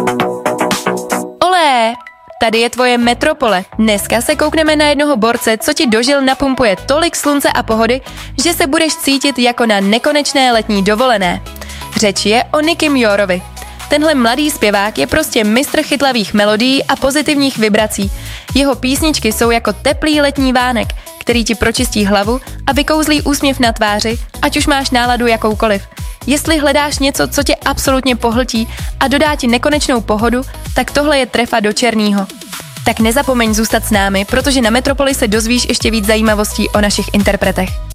Olé! Tady je tvoje Metropole. Dneska se koukneme na jednoho borce, co ti do žil napumpuje tolik slunce a pohody, že se budeš cítit jako na nekonečné letní dovolené. Řeč je o Nickim Jorovi. Tenhle mladý zpěvák je prostě mistr chytlavých melodií a pozitivních vibrací. Jeho písničky jsou jako teplý letní vánek, který ti pročistí hlavu a vykouzlí úsměv na tváři, ať už máš náladu jakoukoliv. Jestli hledáš něco, co tě absolutně pohltí a dodá ti nekonečnou pohodu, tak tohle je trefa do černýho. Tak nezapomeň zůstat s námi, protože na Metropoli se dozvíš ještě víc zajímavostí o našich interpretech.